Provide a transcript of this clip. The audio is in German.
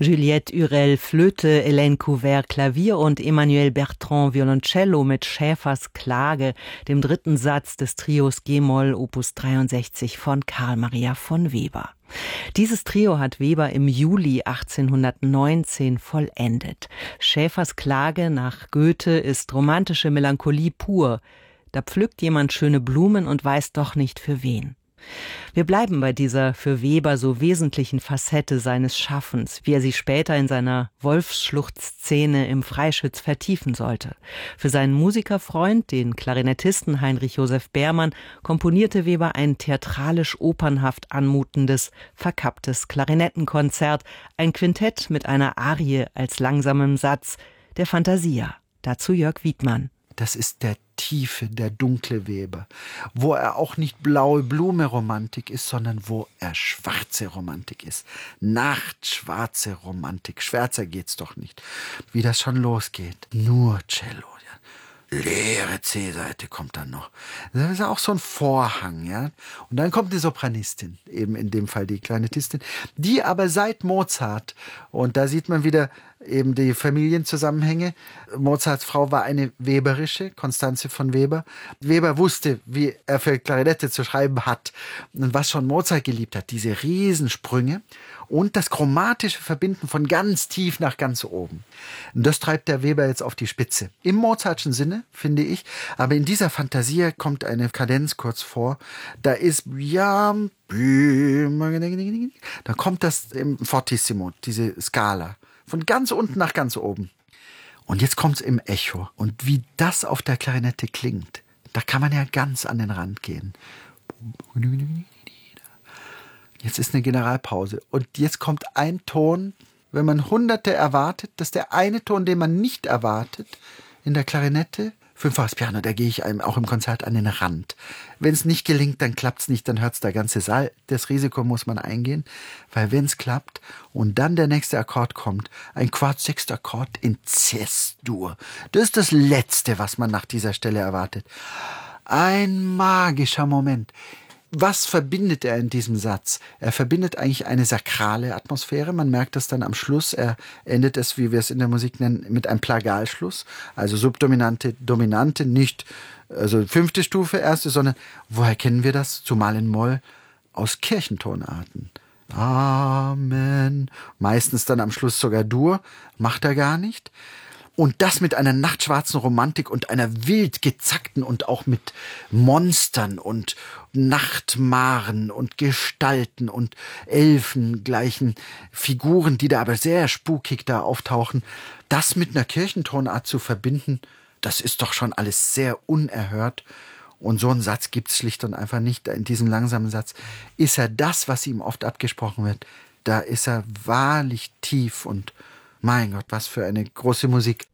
Juliette Hurel Flöte, Hélène Couvert Klavier und Emmanuel Bertrand Violoncello mit Schäfers Klage, dem dritten Satz des Trios G-Moll Opus 63 von Carl Maria von Weber. Dieses Trio hat Weber im Juli 1819 vollendet. Schäfers Klage nach Goethe ist romantische Melancholie pur. Da pflückt jemand schöne Blumen und weiß doch nicht für wen. Wir bleiben bei dieser für Weber so wesentlichen Facette seines Schaffens, wie er sie später in seiner Wolfsschlucht-Szene im Freischütz vertiefen sollte. Für seinen Musikerfreund, den Klarinettisten Heinrich Joseph Beermann, komponierte Weber ein theatralisch-opernhaft anmutendes, verkapptes Klarinettenkonzert, ein Quintett mit einer Arie als langsamem Satz, der Fantasia. Dazu Jörg Wiedmann. Das ist der tiefe, der dunkle Weber, wo er auch nicht blaue Blume-Romantik ist, sondern wo er schwarze Romantik ist. Nachtschwarze Romantik. Schwärzer geht's doch nicht. Wie das schon losgeht. Nur Cello. Ja. Leere C-Seite kommt dann noch. Das ist auch so ein Vorhang, ja. Und dann kommt die Sopranistin, eben in dem Fall die Klarinettistin, die aber seit Mozart, und da sieht man wieder eben die Familienzusammenhänge. Mozarts Frau war eine weberische, Constanze von Weber. Weber wusste, wie er für Klarinette zu schreiben hat und was schon Mozart geliebt hat, diese Riesensprünge und das chromatische Verbinden von ganz tief nach ganz oben. Und das treibt der Weber jetzt auf die Spitze. Im Mozartschen Sinne, finde ich, aber in dieser Fantasie kommt eine Kadenz kurz vor. Da ist da kommt das im Fortissimo, diese Skala. Von ganz unten nach ganz oben. Und jetzt kommt's im Echo. Und wie das auf der Klarinette klingt, da kann man ja ganz an den Rand gehen. Jetzt ist eine Generalpause. Und jetzt kommt ein Ton, wenn man Hunderte erwartet, dass der eine Ton, den man nicht erwartet, in der Klarinette, fünffaches Piano, da gehe ich einem auch im Konzert an den Rand. Wenn es nicht gelingt, dann klappt's nicht, dann hört's der ganze Saal. Das Risiko muss man eingehen, weil wenn es klappt und dann der nächste Akkord kommt, ein Quart-Sechst-Akkord in Cs-Dur. Das ist das Letzte, was man nach dieser Stelle erwartet. Ein magischer Moment. Was verbindet er in diesem Satz? Er verbindet eigentlich eine sakrale Atmosphäre. Man merkt das dann am Schluss. Er endet es, wie wir es in der Musik nennen, mit einem Plagalschluss. Also Subdominante, Dominante, nicht also fünfte Stufe, erste, sondern woher kennen wir das? Zumal in Moll aus Kirchentonarten. Amen. Meistens dann am Schluss sogar Dur. Macht er gar nicht. Und das mit einer nachtschwarzen Romantik und einer wild gezackten und auch mit Monstern und Nachtmaren und Gestalten und elfengleichen Figuren, die da aber sehr spukig da auftauchen. Das mit einer Kirchentonart zu verbinden, das ist doch schon alles sehr unerhört. Und so einen Satz gibt's schlicht und einfach nicht. In diesem langsamen Satz ist er das, was ihm oft abgesprochen wird. Da ist er wahrlich tief und mein Gott, was für eine große Musik.